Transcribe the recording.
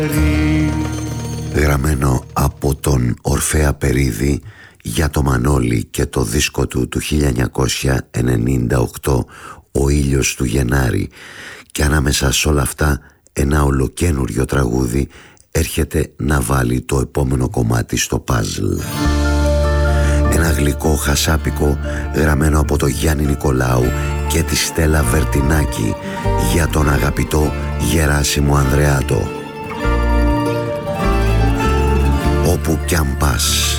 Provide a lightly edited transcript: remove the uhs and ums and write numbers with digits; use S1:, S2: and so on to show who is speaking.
S1: Γραμμένο από τον Ορφέα Περίδη για το Μανώλη και το δίσκο του 1998 «Ο ήλιος του Γενάρη», και ανάμεσα σε όλα αυτά ένα ολοκένουργιο τραγούδι έρχεται να βάλει το επόμενο κομμάτι στο παζλ. Ένα γλυκό χασάπικο γραμμένο από το Γιάννη Νικολάου και τη Στέλλα Βερτινάκη για τον αγαπητό Γεράσιμο Ανδρεάτο. Όπου κι αν πας.